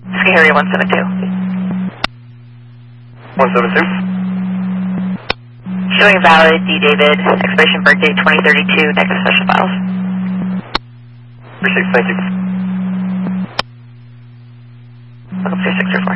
Sky 172. 172. Showing valid D. David, expiration birth date 2032, negative special files. Appreciate it, thank you. Welcome to 634.